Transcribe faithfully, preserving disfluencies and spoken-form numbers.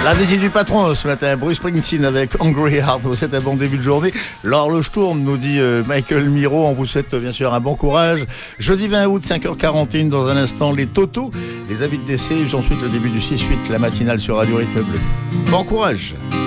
La visite du patron ce matin, Bruce Springsteen avec Hungry Heart. Vous souhaite un bon début de journée. L'horloge tourne, nous dit euh, Michael Miro. On vous souhaite bien sûr un bon courage. Jeudi vingt août, cinq heures quarante et une, dans un instant, les Totos, les avis de décès. Ensuite, le début du six huit, la matinale sur Radio Rythme Bleu. Bon courage.